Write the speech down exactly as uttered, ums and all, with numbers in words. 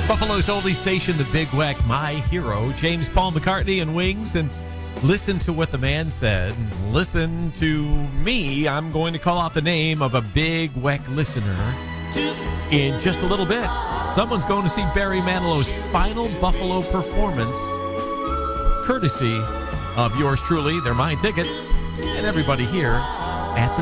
Buffalo's oldie station, the Big Weck, my hero, James Paul McCartney and Wings. And listen to what the man said. Listen to me. I'm going to call out the name of a Big Weck listener in just a little bit. Someone's going to see Barry Manilow's final Buffalo performance, courtesy of yours truly. They're my tickets and everybody here at the